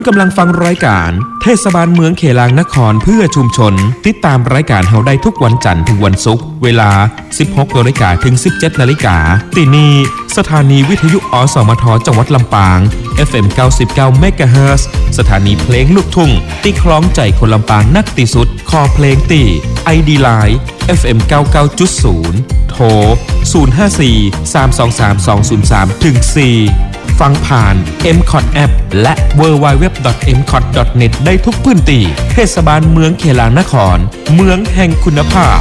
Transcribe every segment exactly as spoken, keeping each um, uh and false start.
กำลังฟังรายการเทศบาลเมืองเขลางนครเพื่อชุมชนติดตามรายการเฮาได้ทุกวันจันทร์ถึงวันศุกร์เวลา สิบหกนาฬิกา ถึง สิบเจ็ดนาฬิกาที่นี่สถานีวิทยุอสมทจังหวัดลำปาง เอฟ เอ็ม เก้าสิบเก้า เมกะเฮิรตซ์ สถานีเพลงลูกทุ่งที่คล้องใจคนลำปางนักที่สุดคอเพลงตี ไอ ดี Line เอฟ เอ็ม เก้าสิบเก้าจุดศูนย์ โทร ศูนย์ ห้า สี่ สาม สอง สาม สอง ศูนย์ สาม ถึง สี่ ฟังผ่าน เอ็ม คอท App และ ดับเบิลยู ดับเบิลยู ดับเบิลยู ดอท เอ็ม คอท ดอท เน็ต ได้ทุกพื้นที่เทศบาลเมืองเขลางนครเมืองแห่งคุณภาพ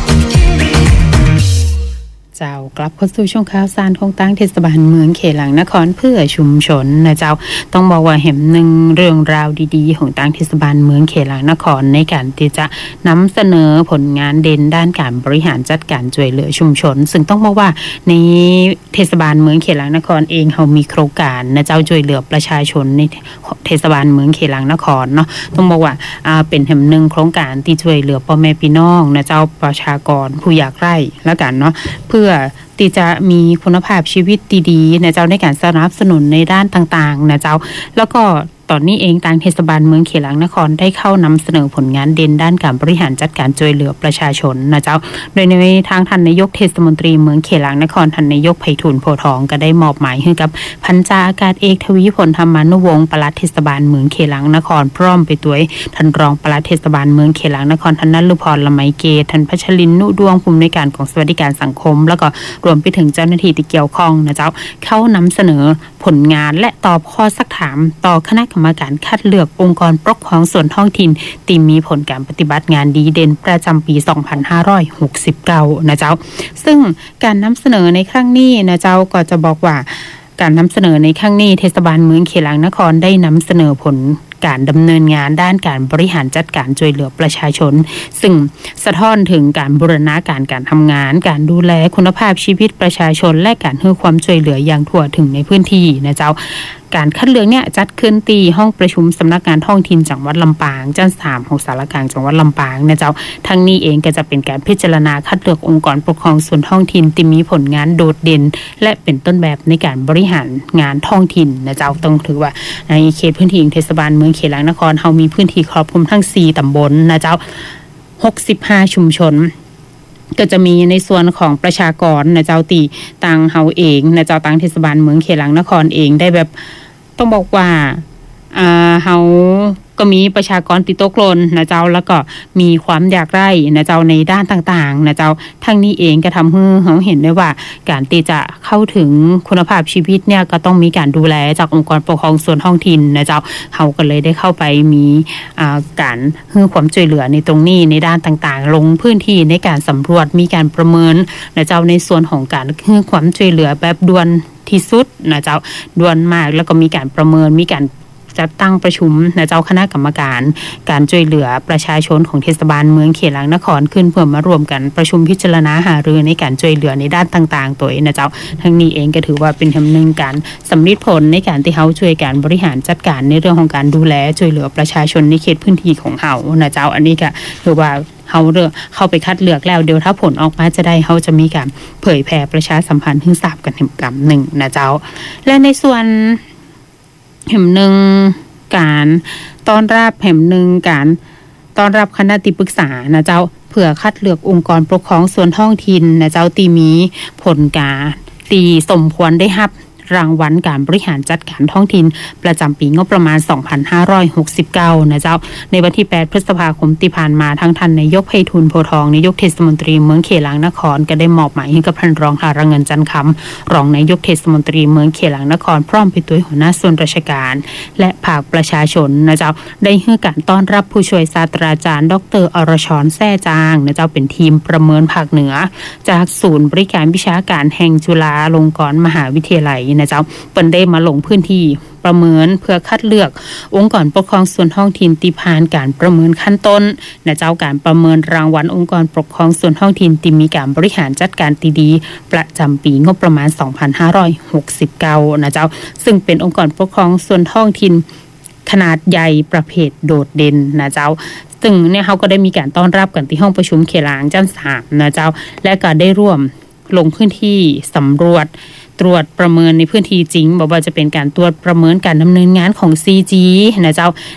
เจ้ากลับเข้าสู่ช่วงข่าวสารของตั้งเทศบาลเมืองเขลางนครเพื่อชุมชนนะเจ้าต้องบอกว่าแห่งหนึ่งเรื่องราวดีๆของตั้งเทศบาลเมืองเขลางนครในการที่จะนำเสนอผลงานเด่นด้านการบริหารจัดการช่วยเหลือชุมชนซึ่งต้องบอกว่าในเทศบาลเมืองเขลางนครเองเขามีโครงการนะเจ้าช่วยเหลือประชาชนในเทศบาลเมืองเขลางนครเนาะต้องบอกว่าอ่าเป็นแห่งหนึ่งโครงการที่ช่วยเหลือพ่อแม่พี่น้องนะเจ้าประชากรผู้ยากไร้แล้วกันเนาะเพื่อที่จะมีคุณภาพชีวิตดีๆนะเจ้าในการสนับสนุนในด้านต่างๆนะเจ้าแล้วก็ตอนนี้เองทางเทศบาลเมืองเขลางนครได้เข้านำเสนอผลงานเด่นด้านการบริหารจัดการช่วยเหลือประชาชนนะเจ้าโดยในทางท่านนายกเทศมนตรีเมืองเขลางนครท่านนายกไพฑูรย์โพธิ์ทองก็ได้มอบหมายให้กับพันจ่าอากาศเอกทวีพลธรรมานุวงศ์ปลัดเทศบาลเมืองเขลางนครพร้อมไปด้วยท่านรองปลัดเทศบาลเมืองเขลางนครท่านนฤพรละไมเกตท่านพัชรินทร์นุดวงผู้อำนวยการของสวัสดิการสังคมแล้วก็รวมไปถึงเจ้าหน้าที่ที่เกี่ยวข้องนะเจ้าเข้านำเสนอผลงานและตอบข้อซักถามต่อคณะกรรมการคัดเลือกองค์กรปกครองส่วนท้องถิ่นที่มีผลการปฏิบัติงานดีเด่นประจำปี สองพันห้าร้อยหกสิบเก้า นะเจ้าซึ่งการนำเสนอในครั้งนี้นะเจ้าก็จะบอกว่าการนำเสนอในครั้งนี้เทศบาลเมืองเขลางนครได้นำเสนอผลการดำเนินงานด้านการบริหารจัดการช่วยเหลือประชาชนซึ่งสะท้อนถึงการบูรณาการการทำงานการดูแลคุณภาพชีวิตประชาชนและการให้ความช่วยเหลืออย่างทั่วถึงในพื้นที่นะเจ้าการคัดเลือกเนี่ยจัดขึ้นที่ห้องประชุมสำนักงานท้องถิ่นจังหวัดลำปางชั้นสามของสารกลางจังหวัดลำปางนะเจ้าทั้งนี้เองก็จะเป็นการพิจารณาคัดเลือกองค์กรปกครองส่วนท้องถิ่นที่มีผลงานโดดเด่นและเป็นต้นแบบในการบริหารงานท้องถิ่นนะเจ้าต้องถือว่าในเขตพื้นที่เทศบาลเมืองเขลางนครเฮามีพื้นที่ครอบคลุมทั้งสี่ตำบลนะเจ้าหกสิบห้าชุมชนก็จะมีในส่วนของประชากรนะเจ้าตีต่างเฮาเองนะเจ้าต่างเทศบาลเมืองเขลางนครเองได้แบบต้องบอกว่าอ่าเฮาก็มีประชากรติดตกหล่นนะเจ้าแล้วก็มีความอยากไร่นะเจ้าในด้านต่างๆนะเจ้าทั้งนี้เองก็ทำให้เราเห็นได้ว่าการที่จะเข้าถึงคุณภาพชีวิตเนี่ยก็ต้องมีการดูแลจากองค์กรปกครองส่วนท้องถิ่นนะเจ้าเขาก็เลยได้เข้าไปมีอ่าการให้ความช่วยเหลือในตรงนี้ในด้านต่างๆลงพื้นที่ในการสำรวจมีการประเมินนะเจ้าในส่วนของการให้ความช่วยเหลือแบบด่วนที่สุดนะเจ้าด่วนมากแล้วก็มีการประเมินมีการจัดตั้งประชุมนะเจ้าคณะกรรมการการช่วยเหลือประชาชนของเทศบาลเมืองเขลางนครขึ้นเพื่อมารวมกันประชุมพิจารณาหารือในการช่วยเหลือในด้านต่างๆตัวเองนะเจ้าทั้งนี้เองก็ถือว่าเป็นคำนึงการสำลิดผลในการที่เขาช่วยการบริหารจัดการในเรื่องของการดูแลช่วยเหลือประชาชนในเขตพื้นที่ของเขานะเจ้าอันนี้ก็ถือว่าเขาเลือกเข้าไปคัดเลือกแล้วเดี๋ยวถ้าผลออกมาจะได้เขาจะมีการเผยแพร่ประชาสัมพันธ์ให้ทราบกันแห่งกรรมหนึ่งนะเจ้าและในส่วนแห่งหนึ่งการต้อนรับแห่งหนึ่งการต้อนรับคณะที่ปรึกษานะเจ้าเพื่อคัดเลือกองค์กรปกครองส่วนท้องถิ่นนะเจ้าที่มีผลการตีสมควรได้รับรางวัลการบริหารจัดการท้องถิ่นประจำปีงบประมาณสองพันห้าร้อยหกสิบเก้านะเจ้าในวันที่แปดพฤษภาคมที่ผ่านมาทั้งท่านนายกไพฑูรย์โพธิ์ทองนายกเทศมนตรีเมืองเขลางนครก็ได้มอบหมายให้กับท่านรองธารเงินจันทร์คำรองนายกเทศมนตรีเมืองเขลางนครพร้อมไปด้วยหัวหน้าส่วนราชการและภาคประชาชนนะเจ้าได้ให้การต้อนรับผู้ช่วยศาสตราจารย์ดรอรชรแซ่จางนะเจ้าเป็นทีมประเมินภาคเหนือจากศูนย์บริการวิชาการแห่งจุฬาลงกรณ์มหาวิทยาลัยนะเจ้าเปิ้นได้มาลงพื้นที่ประเมินเพื่อคัดเลือกองค์กรปกครองส่วนท้องถิ่นที่ผ่านการประเมินขั้นต้นนะเจ้าการประเมินรางวัลองค์กรปกครองส่วนท้องถิ่นที่มีการบริหารจัดการที่ดีประจำปีงบประมาณสองพันห้าร้อยหกสิบเก้านะเจ้าซึ่งเป็นองค์กรปกครองส่วนท้องถิ่นขนาดใหญ่ประเภทโดดเด่นนะเจ้าซึ่งเนี่ยเขาก็ได้มีการต้อนรับกันที่ห้องประชุมเขลางชั้นสามนะเจ้าและก็ได้ร่วมลงพื้นที่สำรวจ ตรวจประเมินในพื้นที่จริงบอกว่าจะเป็นการตรวจประเมินการดำเนินงานของ ซี จี นะเจ้า